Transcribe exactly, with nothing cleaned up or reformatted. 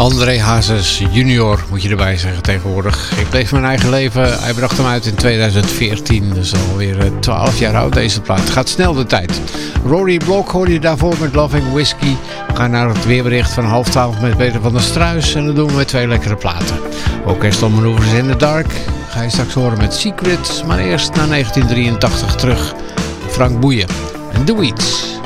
André Hazes junior moet je erbij zeggen tegenwoordig. Ik bleef mijn eigen leven. Hij bracht hem uit in tweeduizend veertien. Dat is alweer twaalf jaar oud deze plaat. Het gaat snel de tijd. Rory Block hoorde je daarvoor met Loving Whiskey. We gaan naar het weerbericht van half twaalf met Peter van der Struis. En dat doen we met twee lekkere platen. Orchestral Manoeuvres in the Dark. Ga je straks horen met Secrets. Maar eerst naar negentien drieëntachtig terug. Frank Boeien en The Weeds.